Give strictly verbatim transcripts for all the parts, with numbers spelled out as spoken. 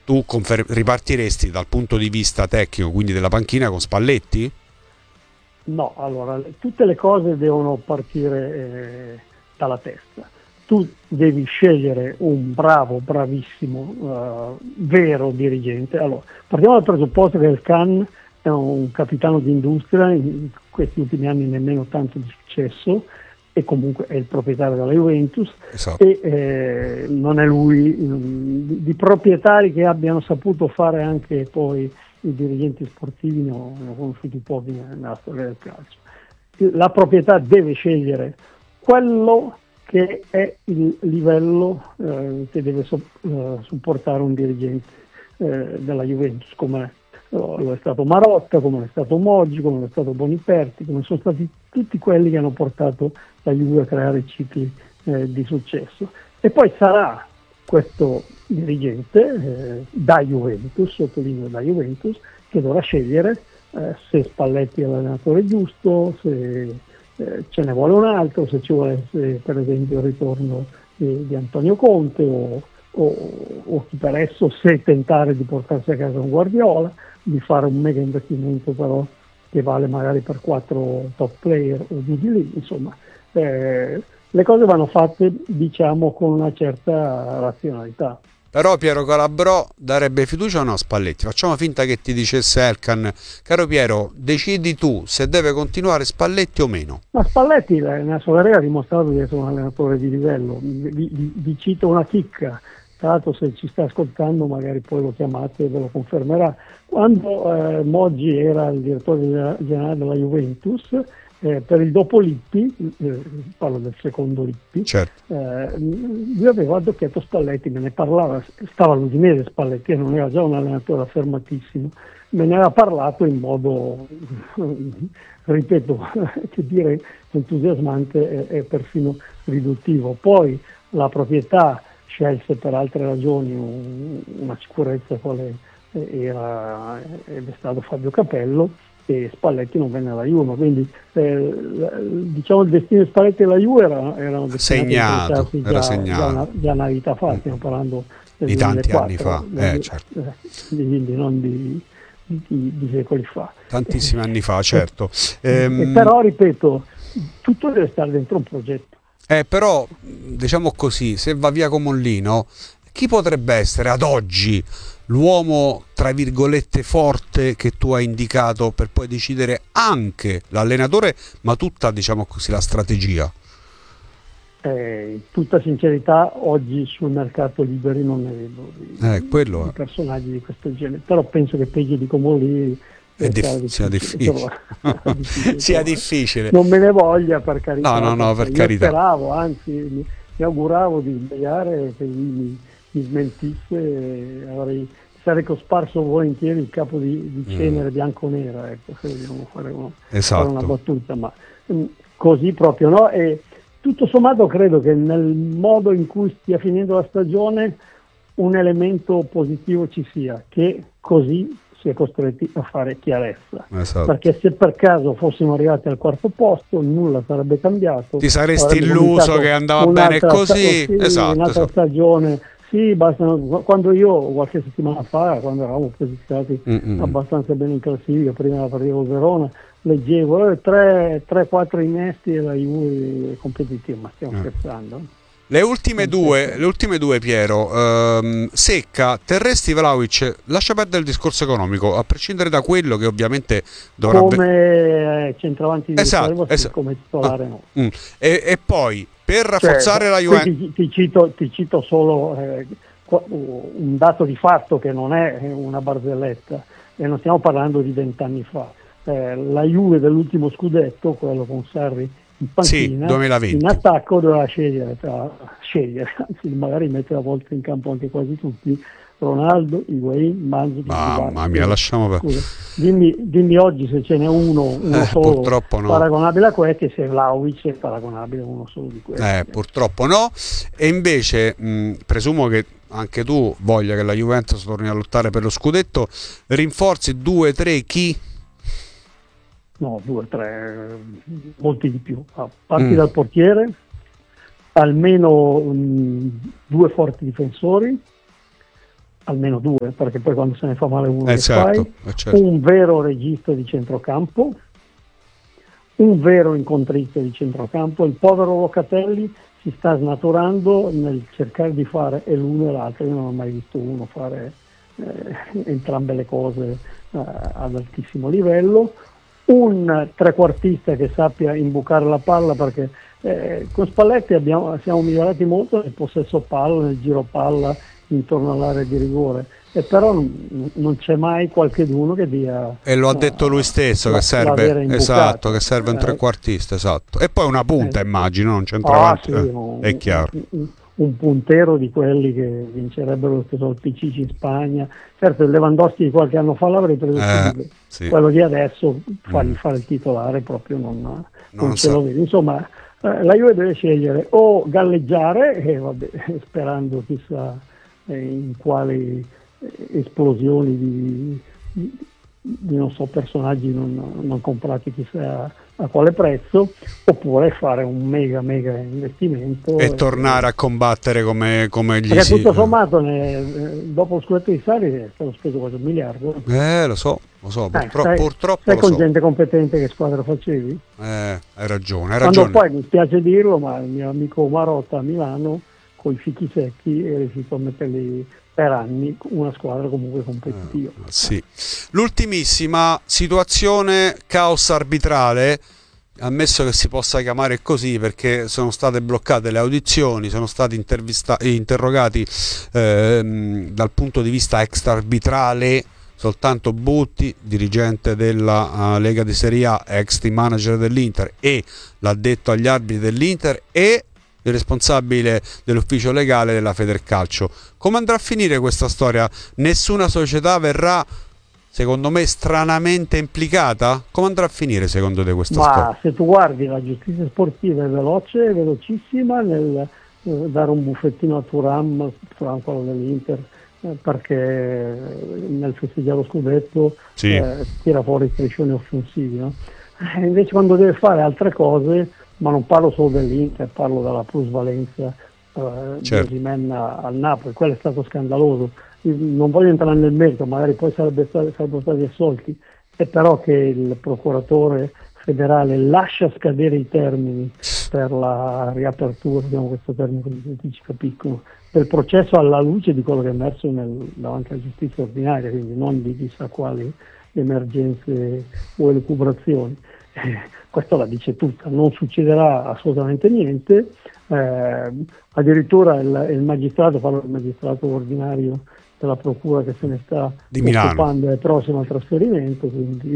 tu confer- ripartiresti dal punto di vista tecnico, quindi della panchina, con Spalletti? No, allora, le- tutte le cose devono partire eh, dalla testa. Tu devi scegliere un bravo, bravissimo, eh, vero dirigente. Allora, partiamo dal presupposto che il Khan è un capitano di industria, in questi ultimi anni nemmeno tanto di successo, e comunque è il proprietario della Juventus, Esatto. e eh, non è lui. Di, di proprietari che abbiano saputo fare anche poi i dirigenti sportivi ne ho, ne ho conosciuti pochi nella storia del calcio. La proprietà deve scegliere quello che è il livello eh, che deve so, eh, supportare un dirigente eh, della Juventus, come lo è stato Marotta, come è stato Moggi, come è stato Boniperti, come sono stati tutti quelli che hanno portato la Juve a creare cicli eh, di successo. E poi sarà questo dirigente eh, da Juventus, sottolineo da Juventus, che dovrà scegliere eh, se Spalletti è l'allenatore giusto, se eh, ce ne vuole un altro, se ci vuole essere, per esempio, il ritorno di, di Antonio Conte o, o, o chi per esso, se tentare di portarsi a casa un Guardiola, di fare un mega investimento però che vale magari per quattro top player o giù di lì, insomma. Eh, le cose vanno fatte, diciamo, con una certa razionalità. Però Piero Calabrò darebbe fiducia o no a Spalletti? Facciamo finta che ti dicesse Elkan: caro Piero, decidi tu se deve continuare Spalletti o meno. Ma Spalletti nella sua carriera ha dimostrato di essere un allenatore di livello. Vi, vi, vi cito una chicca, tra l'altro se ci sta ascoltando magari poi lo chiamate e ve lo confermerà. Quando eh, Moggi era il direttore generale della Juventus, eh, per il dopo Lippi, eh, parlo del secondo Lippi, Certo. eh, lui aveva addocchiato Spalletti, me ne parlava, stava all'Udinese Spalletti, non era già un allenatore affermatissimo, me ne aveva parlato in modo, ripeto, che dire entusiasmante e, e perfino riduttivo. Poi la proprietà scelse per altre ragioni un, una sicurezza quale era ed è stato Fabio Capello, e Spalletti non venne alla Juve, quindi eh, diciamo il destino di Spalletti e la Juve era, erano segnato, già, era già, segnato. una, già una vita fa, stiamo parlando del di tanti anni duemilaquattro, fa, eh, certo. quindi non di, di, di secoli fa. Tantissimi anni fa, certo. E, Ehm, e però, ripeto, tutto deve stare dentro un progetto. Eh, però, diciamo così, se va via Comollino, chi potrebbe essere ad oggi l'uomo, tra virgolette, forte che tu hai indicato per poi decidere anche l'allenatore, ma tutta, diciamo così, la strategia? Eh, in tutta sincerità, oggi sul mercato liberi non ne vedo di, Eh, quello di è. personaggi di questo genere, però penso che peggio di Comolli È dif- sia difficile. difficile sia difficile. Non me ne voglia, per carità. No, no, no, per io carità. speravo, anzi mi, mi auguravo di sbagliare, che mi, mi smentisse, e avrei, sarei cosparso volentieri il capo di, di cenere mm. bianco-nera, ecco, se vogliamo fare, uno, esatto. fare una battuta, ma mh, così proprio no. E tutto sommato credo che nel modo in cui stia finendo la stagione un elemento positivo ci sia, che così si è costretti a fare chiarezza, esatto. Perché se per caso fossimo arrivati al quarto posto nulla sarebbe cambiato, ti saresti illuso che andava bene così, sta- sì, esatto, un'altra esatto. stagione. Sì, basta, quando io qualche settimana fa, quando eravamo posizionati Mm-mm. abbastanza bene in classifica, prima della partita con Verona, leggevo eh, tre quattro innesti e la Juve competitiva, ma stiamo eh. scherzando? Le ultime due, le ultime due Piero, ehm, Secca, terresti Vlahovic, lascia perdere il discorso economico, a prescindere da quello che ovviamente dovrà... Come centravanti di esatto, riserva, esatto. Come titolare ah, no. Mm. E, e poi, per rafforzare cioè, la Juventus... Ti, ti, cito, ti cito solo eh, un dato di fatto che non è una barzelletta, e non stiamo parlando di vent'anni fa. Eh, la Juve dell'ultimo scudetto, quello con Sarri in panchina, sì, duemilaventi. In attacco doveva scegliere, tra, scegliere, anzi magari mettere a volte in campo anche quasi tutti, Ronaldo, Higuain, Mandzukic, mamma mia, lasciamo per... Scusa, dimmi, dimmi oggi se ce n'è uno, uno eh, solo purtroppo no. paragonabile a questi, e se Vlahovic è paragonabile a uno solo di questi. Eh, purtroppo no. E invece mh, presumo che anche tu voglia che la Juventus torni a lottare per lo scudetto. Rinforzi due, tre, chi? No, due, tre, molti di più. Ah, parti Mm. dal portiere, almeno mh, due forti difensori, almeno due, perché poi quando se ne fa male uno eh che certo, fai, eh certo. un vero regista di centrocampo, un vero incontrista di centrocampo. Il povero Locatelli si sta snaturando nel cercare di fare e l'uno e l'altro. Io non ho mai visto uno fare eh, entrambe le cose eh, ad altissimo livello. Un trequartista che sappia imbucare la palla, perché eh, con Spalletti abbiamo, siamo migliorati molto nel possesso palla, nel giro palla intorno all'area di rigore, e però non, non c'è mai qualcheduno che dia, e lo ha detto lui stesso, la, che serve, esatto, che serve un eh, trequartista, esatto, e poi una punta, eh, immagino, non ah, centravanti, sì, eh, un, è chiaro. un, un puntero di quelli che vincerebbero lo stesso P C C in Spagna. Certo, il Lewandowski di qualche anno fa l'avrei preso Eh, subito, sì. quello di adesso fargli Mm. fare il titolare proprio non, non, Non ce sa- lo vedo. Insomma, eh, la Juve deve scegliere o galleggiare, e vabbè, sperando chissà eh, in quali eh, esplosioni di, di, di non so, personaggi non, non comprati chissà a quale prezzo, oppure fare un mega mega investimento e tornare a combattere come, come gli perché si... tutto sommato ne, eh, dopo lo scudetto di Sarri è stato speso quasi un miliardo. Eh, lo so, lo so, Eh, purtro- sai, purtroppo sai lo con so. gente competente che squadra facevi? Eh, hai ragione, hai Quando ragione. poi, mi spiace dirlo, ma il mio amico Marotta a Milano con i fichi secchi è riuscito a metterli per anni una squadra comunque competitiva. Eh, sì. L'ultimissima situazione, caos arbitrale, ammesso che si possa chiamare così, perché sono state bloccate le audizioni, sono stati intervista- interrogati ehm, dal punto di vista extra-arbitrale soltanto Butti, dirigente della uh, Lega di Serie A, ex team manager dell'Inter, e l'addetto agli arbitri dell'Inter, e il responsabile dell'ufficio legale della Federcalcio. Come andrà a finire questa storia? Nessuna società verrà, secondo me, stranamente implicata? Come andrà a finire secondo te questa Ma storia? se tu guardi, la giustizia sportiva è veloce, è velocissima nel eh, dare un buffettino a Thuram, Thuram quello dell'Inter, eh, perché nel festeggiare lo scudetto Sì. eh, tira fuori striscioni offensivi, no? Eh, invece quando deve fare altre cose, ma non parlo solo dell'Inter, parlo della plusvalenza eh, Certo. di Osimhen al Napoli, quello è stato scandaloso. Non voglio entrare nel merito, magari poi sarebbe stati, sarebbero stati assolti, è però che il procuratore federale lascia scadere i termini per la riapertura, abbiamo questo termine che tutti ci capiscono, del processo alla luce di quello che è emerso nel, davanti alla giustizia ordinaria, quindi non di chissà quali emergenze o elucubrazioni. Eh, questo la dice tutta, non succederà assolutamente niente, eh, addirittura il, il magistrato, parlo del magistrato ordinario della procura che se ne sta Di Milano. occupando, è prossimo al trasferimento, quindi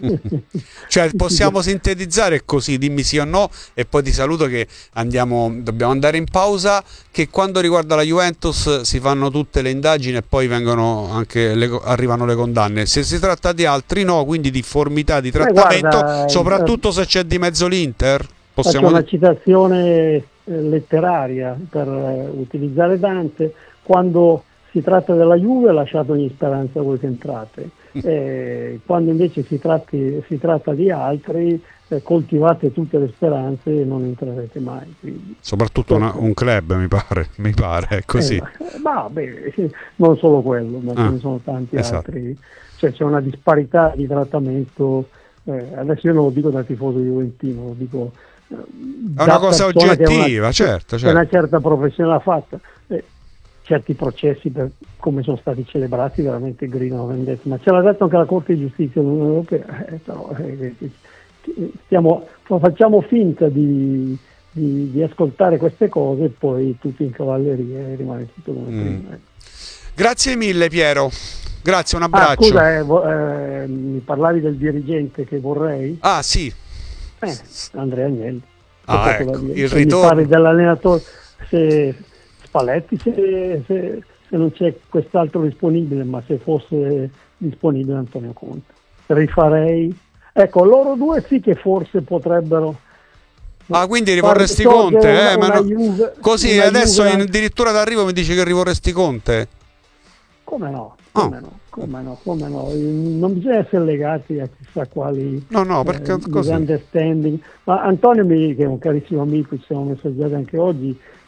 Cioè, possiamo sintetizzare così, dimmi sì o no, e poi ti saluto che andiamo, dobbiamo andare in pausa, che quando riguarda la Juventus si fanno tutte le indagini e poi vengono anche le, arrivano le condanne. Se si tratta di altri no, quindi difformità di trattamento, eh, guarda, soprattutto se c'è di mezzo l'Inter. Possiamo... Faccio una citazione eh, letteraria per eh, utilizzare Dante: quando si tratta della Juve lasciate ogni speranza voi che entrate, eh, quando invece si, tratti, si tratta di altri eh, coltivate tutte le speranze e non entrerete mai. Quindi, soprattutto una, un club mi pare, mi pare, è così. Eh, ma beh, non solo quello, ma Ah, ce ne sono tanti esatto. altri, cioè c'è una disparità di trattamento, eh, adesso io non lo dico da tifoso juventino, lo dico eh, È una cosa oggettiva, una, certo, che certo. una certa professione l'ha fatta. Eh, certi processi, per come sono stati celebrati, veramente gridano vendetta, ma ce l'ha detto anche la Corte di Giustizia dell'Unione Europea, eh, però eh, stiamo, facciamo finta di, di, di ascoltare queste cose e poi tutto in cavalleria e rimane tutto come Mm. prima. Grazie mille Piero, grazie, un Ah, abbraccio. scusa, eh, vo- eh, mi parlavi del dirigente che vorrei? Ah sì, Eh, Andrea Agnelli. Ah, C'è poco ecco, da dire. il Se mi ritorno. parli dell'allenatore, se Spalletti, se, se, se non c'è quest'altro disponibile, ma se fosse disponibile Antonio Conte, rifarei. Ecco, loro due sì che forse potrebbero. Ah, quindi fare rivorresti sorgere Conte, una- eh, ma una no- Juve- così una adesso Juve- in- addirittura d'arrivo mi dici che rivorresti Conte? Come no? Oh. Come no? Come no? Come no? Non bisogna essere legati a chissà quali No, no, perché eh, così. misunderstanding. Ma Antonio, mi, che è un carissimo amico, ci siamo messaggiati anche oggi,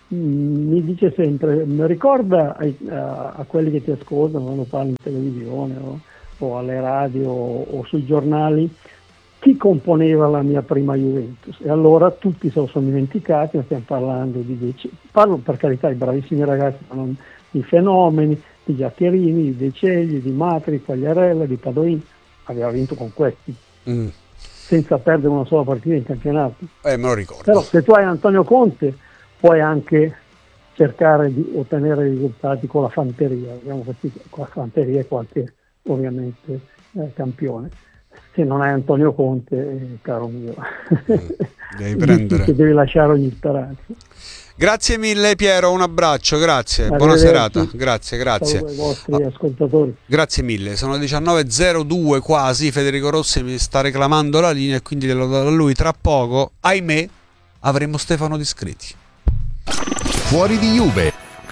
mi dice sempre, ricorda ai, a, a quelli che ti ascoltano quando parli in televisione o, o alle radio o, o sui giornali, chi componeva la mia prima Juventus. E allora tutti se lo sono dimenticati, stiamo parlando di dec- parlo per carità di bravissimi ragazzi, ma non di fenomeni, di Giaccherini, di De Cegli, di Matri, Quagliarella, di Padoin. Aveva vinto con questi mm. senza perdere una sola partita in campionato. Eh, me lo ricordo. Però se tu hai Antonio Conte puoi anche cercare di ottenere risultati con la fanteria, abbiamo capito, con la fanteria e qualche ovviamente eh, campione. Se non hai Antonio Conte, eh, caro mio, devi prendere, che devi lasciare ogni speranza. Grazie mille Piero, un abbraccio, grazie, buona serata, grazie, grazie. Ai vostri ascoltatori. Grazie mille, sono diciannove e zero due quasi, Federico Rossi mi sta reclamando la linea e quindi lo do a lui tra poco, ahimè, avremo Stefano Discreti. Fuori di Juve.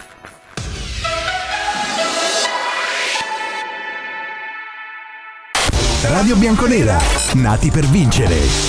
Radio Bianconera, nati per vincere.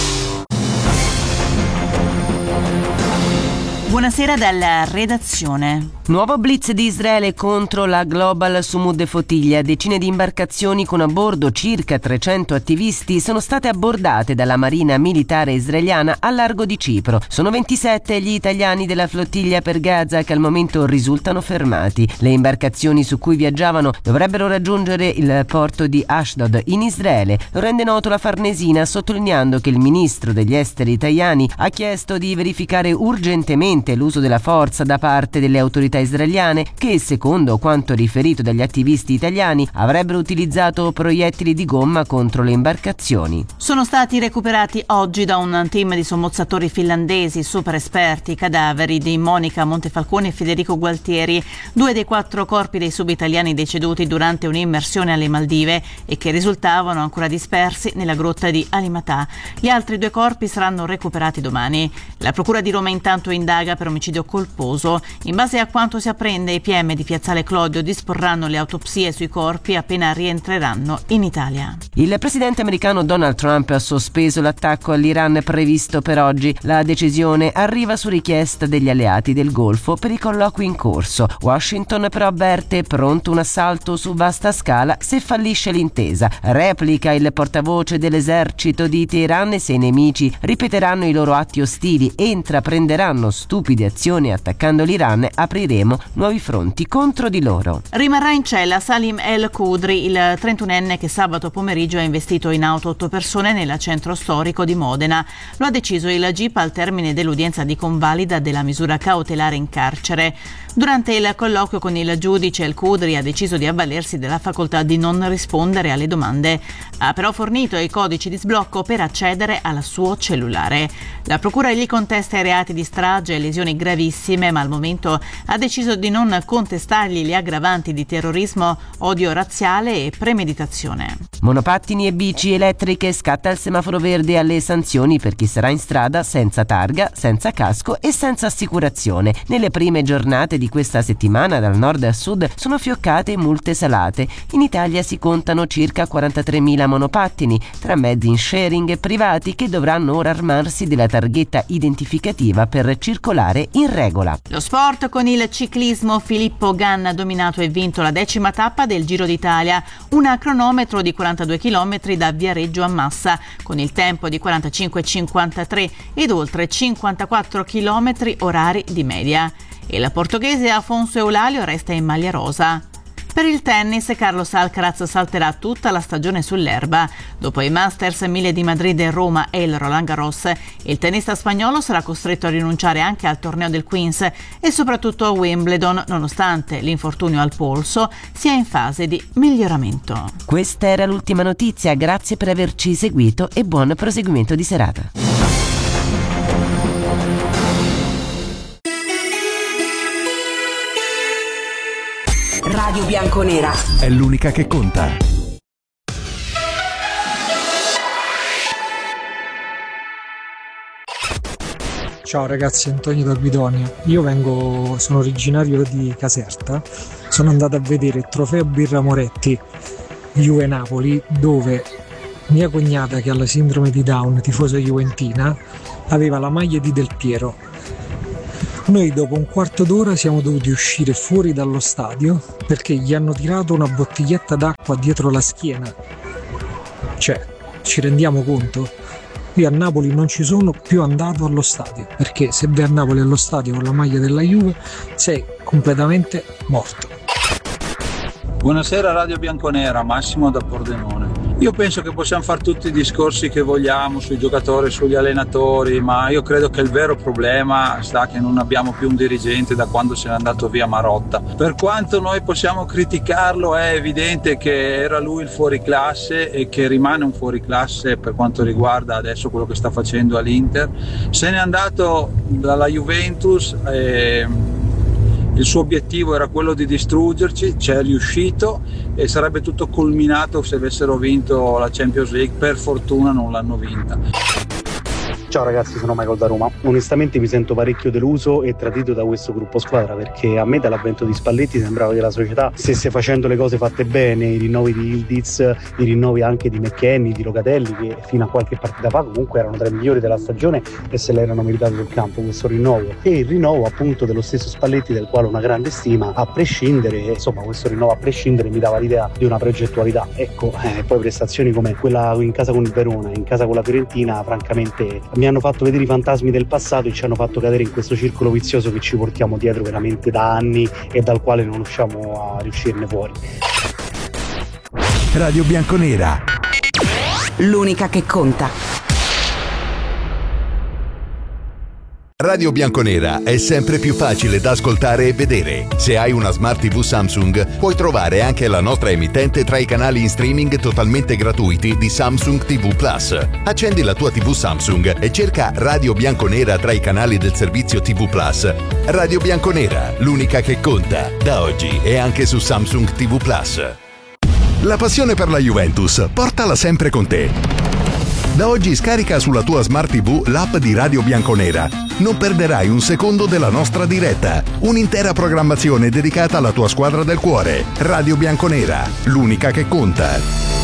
Buonasera dalla redazione. Nuovo blitz di Israele contro la Global Sumud Flottilla. Decine di imbarcazioni con a bordo circa trecento attivisti sono state abbordate dalla Marina Militare Israeliana a largo di Cipro. Sono ventisette gli italiani della flottiglia per Gaza che al momento risultano fermati. Le imbarcazioni su cui viaggiavano dovrebbero raggiungere il porto di Ashdod in Israele. Lo rende noto la Farnesina, sottolineando che il ministro degli esteri italiani ha chiesto di verificare urgentemente l'uso della forza da parte delle autorità israeliane che, secondo quanto riferito dagli attivisti italiani, avrebbero utilizzato proiettili di gomma contro le imbarcazioni. Sono stati recuperati oggi da un team di sommozzatori finlandesi super esperti i cadaveri di Monica Montefalcone e Federico Gualtieri, due dei quattro corpi dei subitaliani deceduti durante un'immersione alle Maldive e che risultavano ancora dispersi nella grotta di Alimatà. Gli altri due corpi saranno recuperati domani. La Procura di Roma intanto indaga per omicidio colposo. In base a quanto si apprende, i P M di Piazzale Clodio disporranno le autopsie sui corpi appena rientreranno in Italia. Il presidente americano Donald Trump ha sospeso l'attacco all'Iran previsto per oggi. La decisione arriva su richiesta degli alleati del Golfo per i colloqui in corso. Washington però avverte pronto un assalto su vasta scala se fallisce l'intesa. Replica il portavoce dell'esercito di Teheran e se i nemici ripeteranno i loro atti ostili e intraprenderanno stupide azioni attaccando l'Iran, apriremo nuovi fronti contro di loro. Rimarrà in cella Salim El Khudri, il trentunenne che sabato pomeriggio ha investito in auto otto persone nel centro storico di Modena. Lo ha deciso il G I P al termine dell'udienza di convalida della misura cautelare in carcere. Durante il colloquio con il giudice, El Khudri ha deciso di avvalersi della facoltà di non rispondere alle domande. Ha però fornito i codici di sblocco per accedere al suo cellulare. La procura gli contesta i reati di strage e lesioni gravissime, ma al momento ha deciso di non contestargli le aggravanti di terrorismo, odio razziale e premeditazione. Monopattini e bici elettriche, scatta il semaforo verde alle sanzioni per chi sarà in strada senza targa, senza casco e senza assicurazione. Nelle prime giornate di questa settimana dal nord a sud sono fioccate multe salate. In Italia si contano circa quarantatremila monopattini tra mezzi in sharing e privati che dovranno ora armarsi della targhetta identificativa per circolare in regola. Lo sport con il ciclismo. Filippo Ganna ha dominato e vinto la decima tappa del Giro d'Italia, una cronometro di quarantadue chilometri da Viareggio a Massa con il tempo di quarantacinque virgola cinquantatré ed oltre cinquantaquattro chilometri orari di media. E la portoghese Afonso Eulalio resta in maglia rosa. Per il tennis, Carlos Alcaraz salterà tutta la stagione sull'erba. Dopo i Masters mille di Madrid e Roma e il Roland Garros, il tennista spagnolo sarà costretto a rinunciare anche al torneo del Queens e soprattutto a Wimbledon, nonostante l'infortunio al polso sia in fase di miglioramento. Questa era l'ultima notizia, grazie per averci seguito e buon proseguimento di serata. Radio Bianconera è l'unica che conta. Ciao ragazzi, Antonio da Guidonia. Io vengo, sono originario di Caserta. Sono andato a vedere il trofeo Birra Moretti Juve Napoli, dove mia cognata, che ha la sindrome di Down, tifosa juventina, aveva la maglia di Del Piero. Noi dopo un quarto d'ora siamo dovuti uscire fuori dallo stadio perché gli hanno tirato una bottiglietta d'acqua dietro la schiena. Cioè, ci rendiamo conto? Io a Napoli non ci sono più andato allo stadio, perché se vai a Napoli allo stadio con la maglia della Juve sei completamente morto. Buonasera Radio Bianconera, Massimo da Pordenone. Io penso che possiamo fare tutti i discorsi che vogliamo sui giocatori, sugli allenatori, ma io credo che il vero problema sta che non abbiamo più un dirigente da quando se n'è andato via Marotta. Per quanto noi possiamo criticarlo, è evidente che era lui il fuoriclasse e che rimane un fuoriclasse per quanto riguarda adesso quello che sta facendo all'Inter. Se n'è andato dalla Juventus e il suo obiettivo era quello di distruggerci, ci è riuscito e sarebbe tutto culminato se avessero vinto la Champions League. Per fortuna non l'hanno vinta. Ciao ragazzi, sono Michael da Roma. Onestamente mi sento parecchio deluso e tradito da questo gruppo squadra, perché a me dall'avvento di Spalletti sembrava che la società stesse facendo le cose fatte bene, i rinnovi di Yildiz, i rinnovi anche di McKennie, di Locatelli, che fino a qualche partita fa comunque erano tra i migliori della stagione e se l'erano meritato sul campo questo rinnovo, e il rinnovo appunto dello stesso Spalletti, del quale ho una grande stima, a prescindere, insomma questo rinnovo a prescindere mi dava l'idea di una progettualità. Ecco, eh, poi prestazioni come quella in casa con il Verona, in casa con la Fiorentina, francamente mi hanno fatto vedere i fantasmi del passato e ci hanno fatto cadere in questo circolo vizioso che ci portiamo dietro veramente da anni e dal quale non riusciamo a riuscirne fuori. Radio Bianconera, l'unica che conta. Radio Bianconera è sempre più facile da ascoltare e vedere. Se hai una Smart tivù Samsung, puoi trovare anche la nostra emittente tra i canali in streaming totalmente gratuiti di Samsung tivù Plus. Accendi la tua tivù Samsung e cerca Radio Bianconera tra i canali del servizio tivù Plus. Radio Bianconera, l'unica che conta, da oggi e anche su Samsung tivù Plus. La passione per la Juventus, portala sempre con te. Da oggi scarica sulla tua Smart tivù l'app di Radio Bianconera. Non perderai un secondo della nostra diretta. Un'intera programmazione dedicata alla tua squadra del cuore. Radio Bianconera, l'unica che conta.